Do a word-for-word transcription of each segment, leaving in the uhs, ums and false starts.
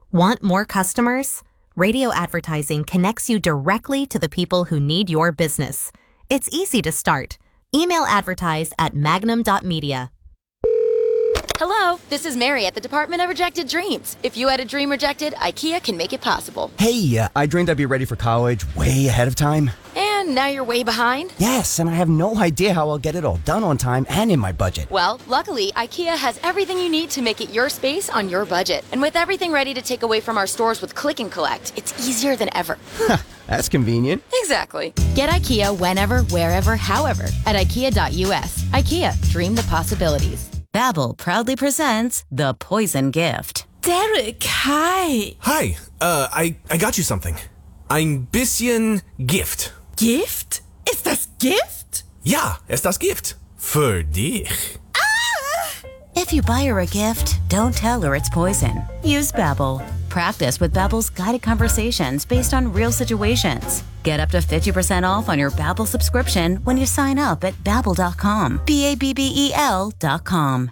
Want more customers? Radio advertising connects you directly to the people who need your business. It's easy to start. Email advertise at magnum dot media. Hello, this is Mary at the Department of Rejected Dreams. If you had a dream rejected, IKEA can make it possible. Hey, uh, I dreamed I'd be ready for college way ahead of time. And now you're way behind? Yes, and I have no idea how I'll get it all done on time and in my budget. Well, luckily, IKEA has everything you need to make it your space on your budget. And with everything ready to take away from our stores with Click and Collect, it's easier than ever. That's convenient. Exactly. Get IKEA whenever, wherever, however at ikea dot u s. IKEA, dream the possibilities. Babbel proudly presents The Poison Gift. Derek, hi. Hi, uh, I, I got you something. Ein bisschen Gift. Gift? Ist das Gift? Ja, ist das Gift. Für dich. If you buy her a gift, don't tell her it's poison. Use Babbel. Practice with Babbel's guided conversations based on real situations. Get up to fifty percent off on your Babbel subscription when you sign up at babbel dot com. B A B B E L dot com.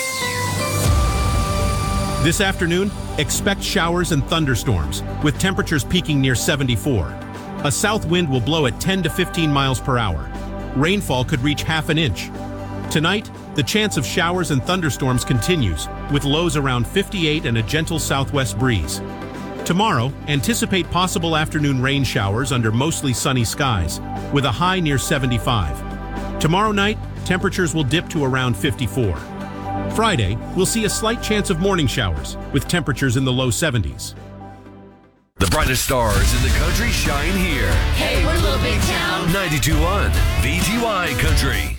This afternoon, expect showers and thunderstorms, with temperatures peaking near seventy-four. A south wind will blow at ten to fifteen miles per hour. Rainfall could reach half an inch. Tonight, the chance of showers and thunderstorms continues, with lows around fifty-eight and a gentle southwest breeze. Tomorrow, anticipate possible afternoon rain showers under mostly sunny skies, with a high near seventy-five. Tomorrow night, temperatures will dip to around fifty-four. Friday, we'll see a slight chance of morning showers, with temperatures in the low seventies. The brightest stars in the country shine here. Hey, we're Little Big Town. ninety-two point one V G Y Country.